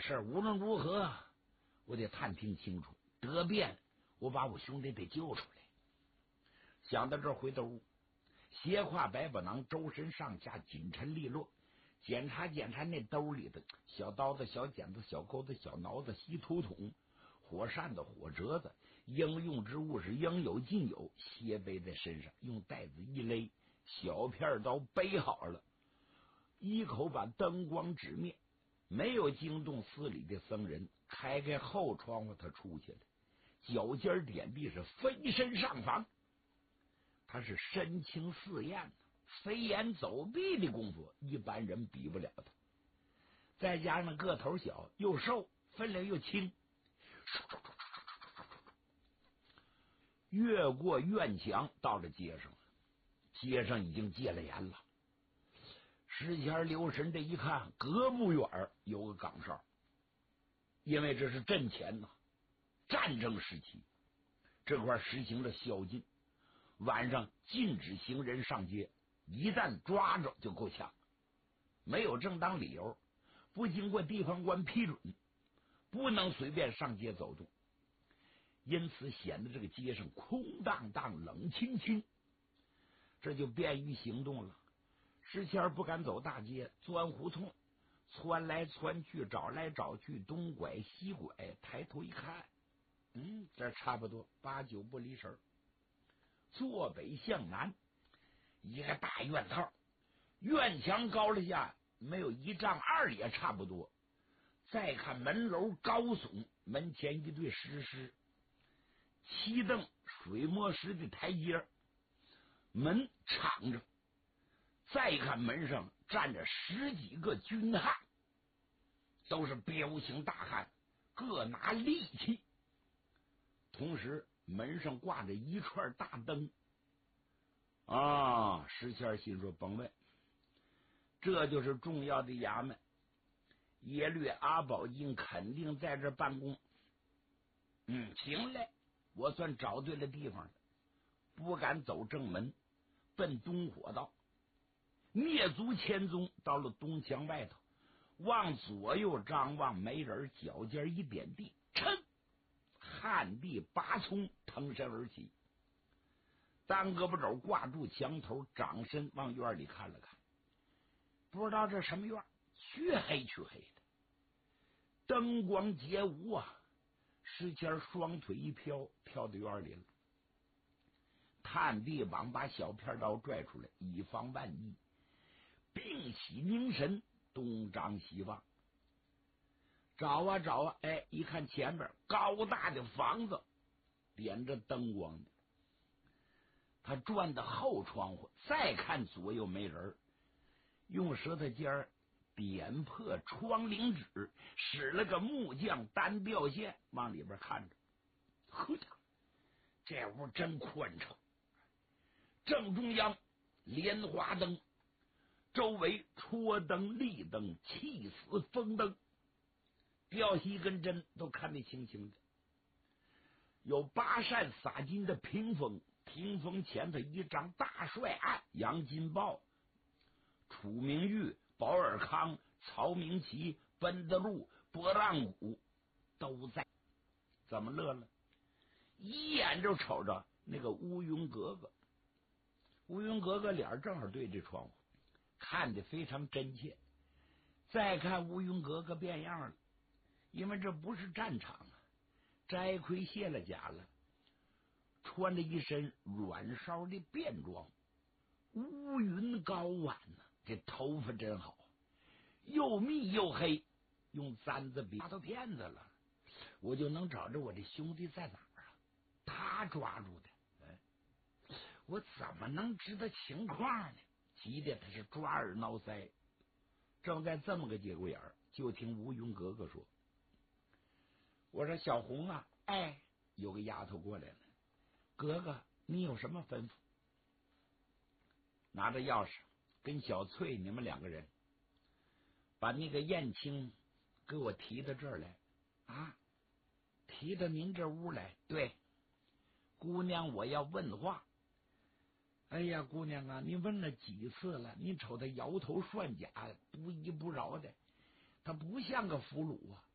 事无论如何我得探听清楚，得便我把我兄弟得救出来。想到这儿，回到屋，斜挎百宝囊，周身上下紧沉利落，检查检查那兜里的小刀子、小剪子、小钩子、小挠子、稀土桶、火扇子、火折子，应用之物是应有尽有，斜背在身上，用带子一勒，小片刀背好了，一口把灯光指灭，没有惊动寺里的僧人，开开后窗户，他出去了，脚尖点地是飞身上房。他是身轻似燕，飞檐走壁的功夫一般人比不了他，再加上个头小又瘦，分量又轻，越过院墙到了街上了。街上已经戒了严了，石前留神这一看，隔不远有个岗哨，因为这是阵前呐，战争时期这块实行了宵禁，晚上禁止行人上街，一旦抓着就够呛，没有正当理由，不经过地方官批准，不能随便上街走动，因此显得这个街上空荡荡冷清清，这就便于行动了。石谦不敢走大街，钻胡同，窜来窜去，找来找去，东拐西拐，抬头一看，这差不多8、9不离神。坐北向南，一个大院套，院墙高了下没有1丈2也差不多。再看门楼高耸，门前一对石狮，7蹬水磨石的台阶，门敞着。再看门上站着10几个军汉，都是彪形大汉，各拿利器。同时门上挂着一串大灯啊！石谦心说甭问，这就是重要的衙门，耶律阿保机肯定在这办公。行嘞，我算找对了地方了。不敢走正门，奔东火道，蹑足千踪，到了东墙外头，往左右张望，没人，脚尖一点地，噌，旱地拔葱腾身而起，单胳膊肘挂住墙头，掌身往院里看了看，不知道这什么院，黢黑的，灯光皆无啊！石谦双腿一飘，飘到院里了，探地膀把小片刀拽出来，以防万一，屏息凝神，东张西望，找啊找啊，一看前边高大的房子，点着灯光的。他转到后窗户，再看左右没人，用舌头尖点破窗棂纸，使了个木匠单吊线，往里边看着。呵，这屋真宽敞，正中央莲花灯，周围戳灯立灯，气死风灯，吊起一根针都看得清清的。有8扇洒金的屏风，屏风前头一张大帅案，杨金豹、楚明玉、保尔康、曹明奇、奔德禄、波浪鼓都在。怎么乐了？一眼就瞅着那个乌云格格，乌云格格脸正好对着窗户，看得非常真切。再看乌云格格变样了，因为这不是战场啊，摘盔卸了甲了，穿着一身软哨的便装，乌云高挽呢，这头发真好，又密又黑，用簪子比到骗子了，我就能找着我的兄弟在哪儿啊？他抓住的，我怎么能知道情况呢？急得他是抓耳挠腮。正在这么个节骨眼儿，就听吴云格格说：“我说小红啊，有个丫头过来了，格格，你有什么吩咐？”拿着钥匙跟小翠你们2个人把那个燕青给我提到这儿来啊，提到您这屋来。对，姑娘，我要问话。哎呀，姑娘啊，你问了几次了？你瞅他摇头涮甲，不依不饶的，他不像个俘虏啊，